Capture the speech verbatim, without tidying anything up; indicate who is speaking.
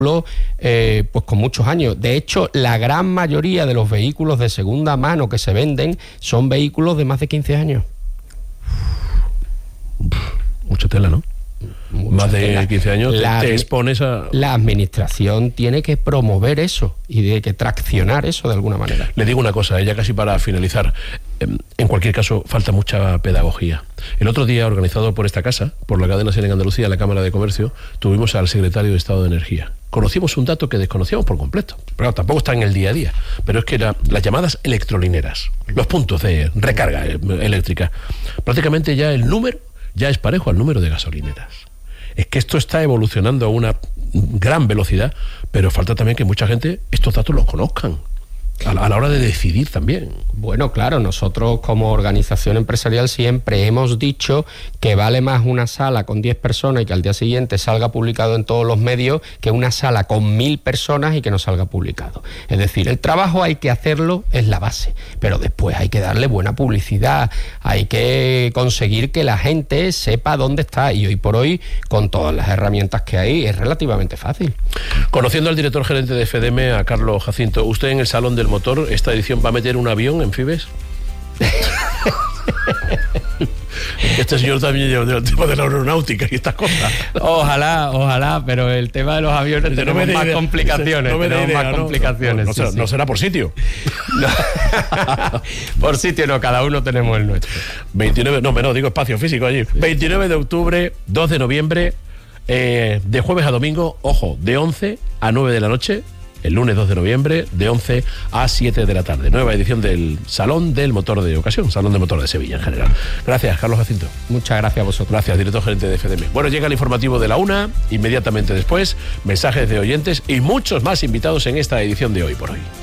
Speaker 1: Eh, pues con muchos años. De hecho, la gran mayoría de los vehículos de segunda mano que se venden son vehículos de más de quince años.
Speaker 2: Mucha tela, ¿no?
Speaker 1: Mucha
Speaker 2: más de
Speaker 1: tela.
Speaker 2: quince años
Speaker 1: la,
Speaker 2: te, te expones a...
Speaker 1: La administración tiene que promover eso y tiene que traccionar eso de alguna manera.
Speaker 2: Le digo una cosa, ya casi para finalizar. En cualquier caso, falta mucha pedagogía. El otro día, organizado por esta casa, por la cadena SER en Andalucía, la Cámara de Comercio, tuvimos al secretario de Estado de Energía. Conocimos un dato que desconocíamos por completo, pero tampoco está en el día a día, pero es que era las llamadas electrolineras, los puntos de recarga eléctrica. Prácticamente ya el número ya es parejo al número de gasolineras. Es que esto está evolucionando a una gran velocidad, pero falta también que mucha gente estos datos los conozcan a la, a la hora de decidir también.
Speaker 1: Bueno, claro, nosotros como organización empresarial siempre hemos dicho que vale más una sala con diez personas y que al día siguiente salga publicado en todos los medios que una sala con mil personas y que no salga publicado. Es decir, el trabajo hay que hacerlo, es la base, pero después hay que darle buena publicidad, hay que conseguir que la gente sepa dónde está, y hoy por hoy, con todas las herramientas que hay, es relativamente fácil.
Speaker 2: Conociendo al director gerente de F D M, a Carlos Jacinto, ¿usted en el Salón del Motor, esta edición, va a meter un avión en Fibes? Este señor también lleva el tema de la aeronáutica y estas cosas.
Speaker 1: Ojalá, ojalá, pero el tema de los aviones
Speaker 2: Dice,
Speaker 1: tenemos
Speaker 2: no
Speaker 1: más
Speaker 2: idea.
Speaker 1: complicaciones.
Speaker 2: Dice, no
Speaker 1: tenemos
Speaker 2: idea,
Speaker 1: más
Speaker 2: ¿no?
Speaker 1: complicaciones.
Speaker 2: No, no,
Speaker 1: sí,
Speaker 2: será,
Speaker 1: sí.
Speaker 2: no será por sitio.
Speaker 1: No. Por sitio no, cada uno tenemos el nuestro.
Speaker 2: veintinueve, no, no, digo espacio físico allí. veintinueve de octubre, dos de noviembre, eh, de jueves a domingo, ojo, de once a nueve de la noche. El lunes dos de noviembre, de once a siete de la tarde. Nueva edición del Salón del Motor de Ocasión, Salón del Motor de Sevilla en general. Gracias, Carlos Jacinto.
Speaker 1: Muchas gracias a vosotros.
Speaker 2: Gracias, director gerente de F D M. Bueno, llega el informativo de la una, inmediatamente después, mensajes de oyentes y muchos más invitados en esta edición de Hoy por Hoy.